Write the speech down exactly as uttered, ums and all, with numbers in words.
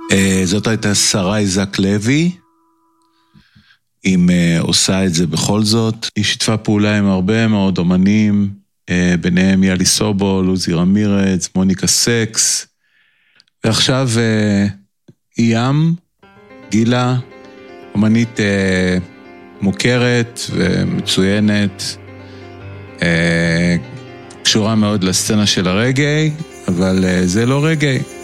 זאת הייתה שרה זק לוי, היא עושה את זה בכל זאת. היא שיתפה פעולה עם הרבה מאוד אומנים, ביניהם יאלי סובול, עוזי רמירץ, מוניקה סקס, ועכשיו ים, גילה, אומנית מוכרת ומצוינת, קשורה מאוד לסצנה של הרגעי, אבל זה לא רגעי.